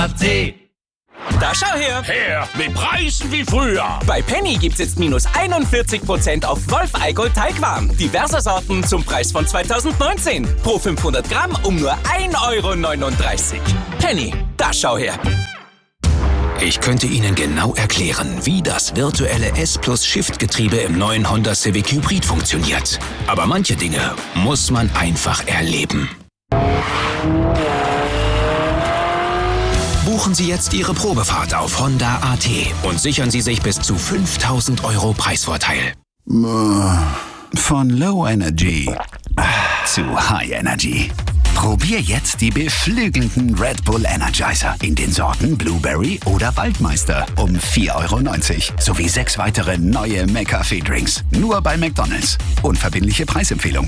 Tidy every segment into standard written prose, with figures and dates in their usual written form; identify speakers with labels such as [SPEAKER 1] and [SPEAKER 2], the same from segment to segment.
[SPEAKER 1] Da schau her!
[SPEAKER 2] Her, mit Preisen wie früher.
[SPEAKER 1] Bei Penny gibt's jetzt minus 41% auf Wolf Eigold Teigwaren. Diverse Sorten zum Preis von 2019. Pro 500 Gramm um nur 1,39 €. Penny, da schau her!
[SPEAKER 3] Ich könnte Ihnen genau erklären, wie das virtuelle S+-Shift-Getriebe im neuen Honda Civic Hybrid funktioniert. Aber manche Dinge muss man einfach erleben. Buchen Sie jetzt Ihre Probefahrt auf Honda.at und sichern Sie sich bis zu 5.000 € Preisvorteil.
[SPEAKER 4] Von Low Energy zu High Energy. Probier jetzt die beflügelnden Red Bull Energizer in den Sorten Blueberry oder Waldmeister um 4,90 € sowie 6 weitere neue McCafé-Drinks. Nur bei McDonald's. Unverbindliche Preisempfehlung.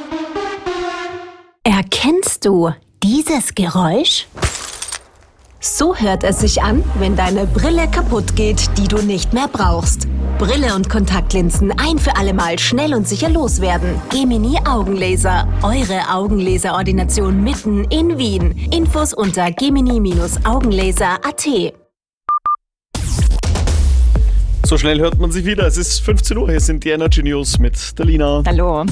[SPEAKER 5] Erkennst du dieses Geräusch? So hört es sich an, wenn deine Brille kaputt geht, die du nicht mehr brauchst. Brille und Kontaktlinsen ein für alle Mal schnell und sicher loswerden. Gemini Augenlaser. Eure Augenlaserordination mitten in Wien. Infos unter gemini-augenlaser.at.
[SPEAKER 6] So schnell hört man sich wieder. Es ist 15 Uhr. Hier sind die Energy News mit der Lina.
[SPEAKER 7] Hallo.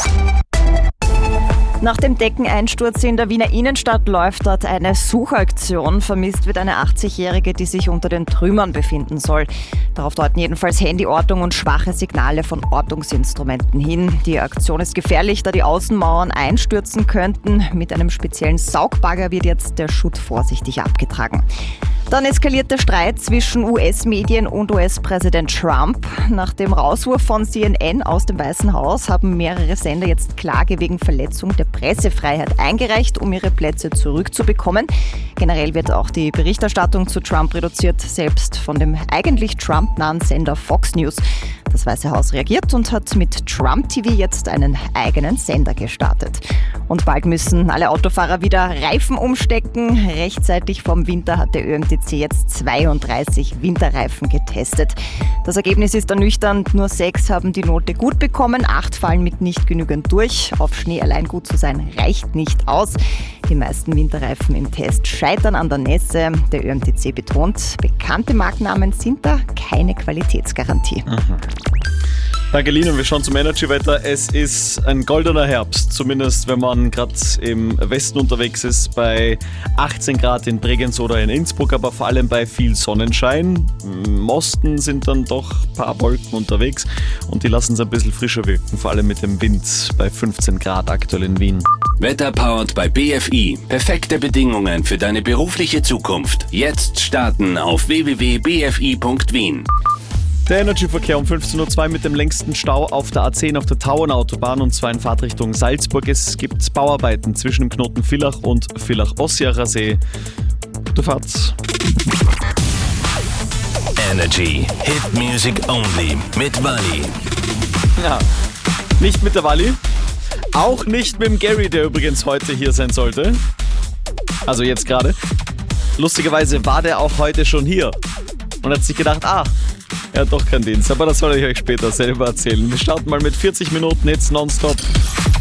[SPEAKER 7] Nach dem Deckeneinsturz in der Wiener Innenstadt läuft dort eine Suchaktion. Vermisst wird eine 80-Jährige, die sich unter den Trümmern befinden soll. Darauf deuten jedenfalls Handyortung und schwache Signale von Ortungsinstrumenten hin. Die Aktion ist gefährlich, da die Außenmauern einstürzen könnten. Mit einem speziellen Saugbagger wird jetzt der Schutt vorsichtig abgetragen. Dann eskaliert der Streit zwischen US-Medien und US-Präsident Trump. Nach dem Rauswurf von CNN aus dem Weißen Haus haben mehrere Sender jetzt Klage wegen Verletzung der Pressefreiheit eingereicht, um ihre Plätze zurückzubekommen. Generell wird auch die Berichterstattung zu Trump reduziert, selbst von dem eigentlich Trump-nahen Sender Fox News. Das Weiße Haus reagiert und hat mit Trump TV jetzt einen eigenen Sender gestartet. Und bald müssen alle Autofahrer wieder Reifen umstecken. Rechtzeitig vorm Winter hat der ÖMTC jetzt 32 Winterreifen getestet. Das Ergebnis ist ernüchternd. Nur 6 haben die Note gut bekommen, 8 fallen mit nicht genügend durch. Auf Schnee allein gut zu sein reicht nicht aus. Die meisten Winterreifen im Test scheitern an der Nässe. Der ÖMTC betont, bekannte Markennamen sind da keine Qualitätsgarantie.
[SPEAKER 6] Danke, Lina. Wir schauen zum Energy-Wetter. Es ist ein goldener Herbst, zumindest wenn man gerade im Westen unterwegs ist, bei 18 Grad in Bregenz oder in Innsbruck, aber vor allem bei viel Sonnenschein. Im Osten sind dann doch ein paar Wolken unterwegs und die lassen es ein bisschen frischer wirken, vor allem mit dem Wind bei 15 Grad aktuell in Wien.
[SPEAKER 3] Wetter powered bei BFI. Perfekte Bedingungen für deine berufliche Zukunft. Jetzt starten auf www.bfi.wien.
[SPEAKER 6] Der Energy-Verkehr um 15.02 Uhr mit dem längsten Stau auf der A10 auf der Tauernautobahn und zwar in Fahrtrichtung Salzburg. Es gibt Bauarbeiten zwischen dem Knoten Villach und Villach-Ossiacher See. Gute Fahrt.
[SPEAKER 3] Energy. Hit Music Only mit Wally.
[SPEAKER 6] Ja, nicht mit der Wally. Auch nicht mit dem Gary, der übrigens heute hier sein sollte. Also jetzt gerade. Lustigerweise war der auch heute schon hier und hat sich gedacht, er hat doch keinen Dienst, aber das soll ich euch später selber erzählen. Wir starten mal mit 40 Minuten jetzt nonstop.